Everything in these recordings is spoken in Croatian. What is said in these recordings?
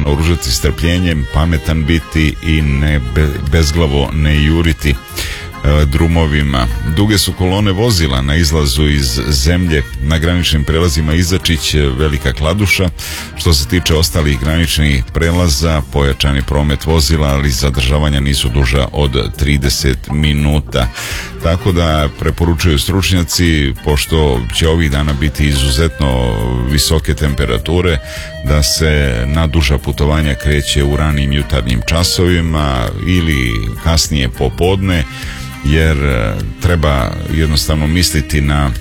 naoružati strpljenjem, pametan biti i bezglavo ne juriti drumovima. Duge su kolone vozila na izlazu iz zemlje na graničnim prelazima Izačić, Velika Kladuša. Što se tiče ostalih graničnih prelaza, pojačani promet vozila, ali zadržavanja nisu duža od 30 minuta. Tako da preporučuju stručnjaci, pošto će ovih dana biti izuzetno visoke temperature, da se na duža putovanja kreće u ranim jutarnjim časovima ili kasnije popodne, jer treba jednostavno misliti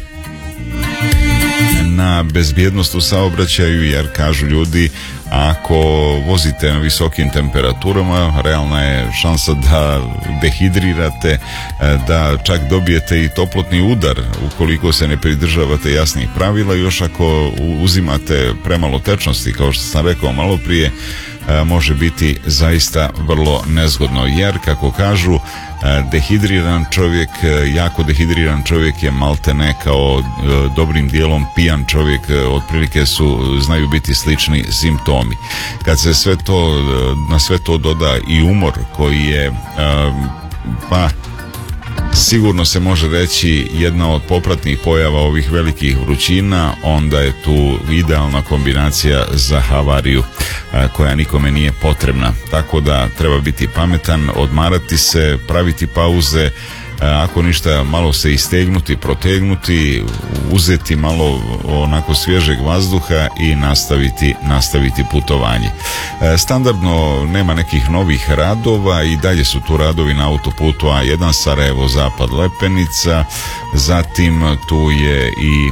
na bezbjednost u saobraćaju, jer kažu ljudi, ako vozite na visokim temperaturama, realna je šansa da dehidrirate, da čak dobijete i toplotni udar ukoliko se ne pridržavate jasnih pravila. Još ako uzimate premalo tečnosti, kao što sam rekao malo prije, može biti zaista vrlo nezgodno, jer kako kažu, dehidriran čovjek, jako dehidriran čovjek je maltene kao dobrim dijelom pijan čovjek, otprilike znaju biti slični simptomi. Kad se na sve to doda i umor koji je sigurno se može reći jedna od popratnih pojava ovih velikih vrućina, onda je tu idealna kombinacija za havariju koja nikome nije potrebna. Tako da treba biti pametan, odmarati se, praviti pauze, ako ništa malo se istegnuti, protegnuti, uzeti malo onako svježeg vazduha i nastaviti putovanje. Standardno nema nekih novih radova, i dalje su tu radovi na autoputu A1 Sarajevo Zapad Lepenica, zatim tu je i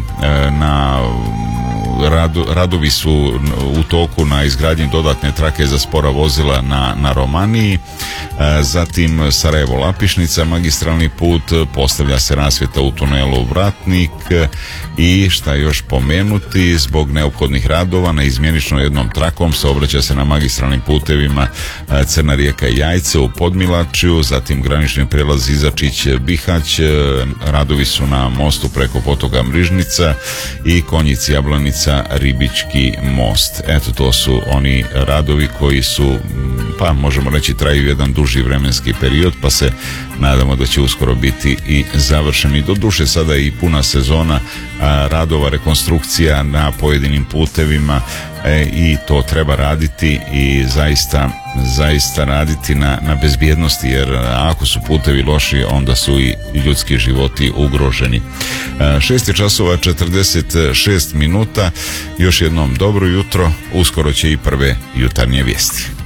radovi su u toku na izgradnji dodatne trake za spora vozila na Romaniji, zatim Sarajevo Lapišnica magistralni put, postavlja se rasvjeta u tunelu Vratnik i šta još pomenuti, zbog neophodnih radova na izmjenično jednom trakom saobraća se na magistralnim putevima Crna Rijeka i Jajce u Podmilačju, zatim granični prijelaz Izačić Bihać, radovi su na mostu preko potoka Mrižnica i Konjic Jablanica Ribički most. Eto, to su oni radovi koji su, pa možemo reći, traju jedan duži vremenski period, pa se nadamo da će uskoro biti i završeni. Doduše sada i puna sezona radova, rekonstrukcija na pojedinim putevima, i to treba raditi i zaista raditi na bezbjednosti, jer ako su putevi loši, onda su i ljudski životi ugroženi. 6:46. Još jednom dobro jutro, uskoro će i prve jutarnje vijesti.